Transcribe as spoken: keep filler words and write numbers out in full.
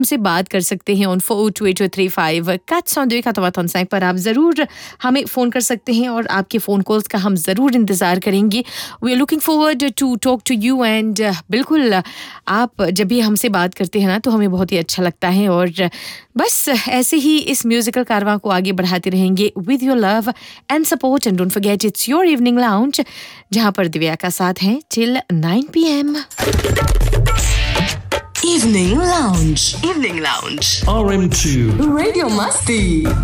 हमसे बात कर सकते हैं on four to eight three five quatre cent deux quatre-vingt-cinq पर आप ज़रूर हमें फ़ोन कर सकते हैं और आपके फ़ोन कॉल्स का हम ज़रूर इंतज़ार करेंगे। We are looking forward to talk to you and बिल्कुल आप जब भी हमसे बात करते हैं ना तो हमें बहुत ही अच्छा लगता है और बस ऐसे ही इस म्यूज़िकल कारवां को आगे बढ़ाते रहेंगे with your love and support and don't forget it's your evening lounge जहां पर दिव्या का साथ है till nine P M. Evening Lounge. Evening Lounge. R M two. Radio Masti.